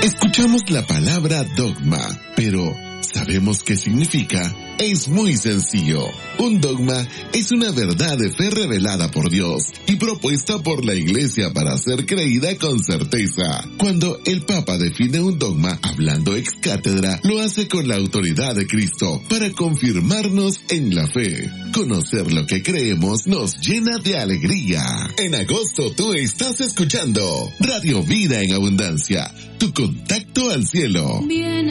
Escuchamos la palabra dogma, pero ¿sabemos qué significa? Es muy sencillo. Un dogma es una verdad de fe revelada por Dios y propuesta por la Iglesia para ser creída con certeza. Cuando el Papa define un dogma hablando ex cátedra, lo hace con la autoridad de Cristo para confirmarnos en la fe. Conocer lo que creemos nos llena de alegría. En agosto tú estás escuchando Radio Vida en Abundancia, tu contacto al cielo. Bien